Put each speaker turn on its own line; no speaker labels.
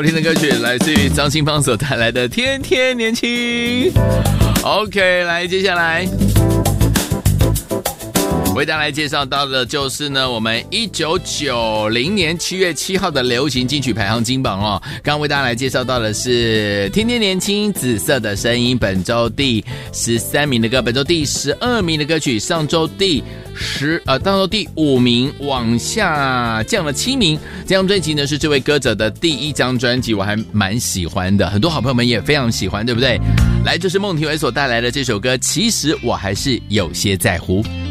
好听的歌曲来自于张清芳所带来的《天天年轻》。OK， 来，接下来为大家来介绍到的就是呢，我们1990年7月7号的流行金曲排行金榜哦。刚刚为大家来介绍到的是《天天年轻》紫色的声音，本周第13名的歌，本周第12名的歌曲，上周当周第5名，往下降了7名。这张专辑呢是这位歌者的第1张专辑，我还蛮喜欢的，很多好朋友们也非常喜欢，对不对？来，就是孟庭苇所带来的这首歌，其实我还是有些在乎。